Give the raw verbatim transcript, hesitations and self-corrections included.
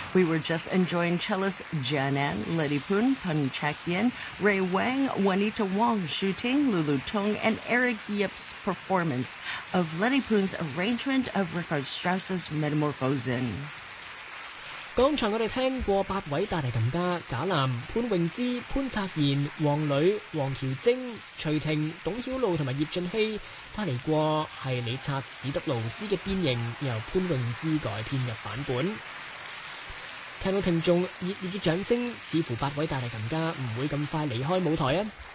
We were just enjoying cellist Jianan, Letty Poon, Peng Chakian, Ray Wang, Juanita Wong, Xu Ting, Lulu Tong, and Eric Yip's performance of Letty Poon's arrangement of Richard Strauss's Metamorphosen. 剛才我哋聽過八位大提琴家賈南、潘詠芝、潘策賢、黃磊、黃喬晶、徐婷、董曉露同埋葉俊熙帶嚟過係理察史德勞斯嘅變形，由潘詠芝改編嘅版本。聽到聽眾熱烈嘅掌聲，似乎八位大提琴家唔會咁快離開舞台啊！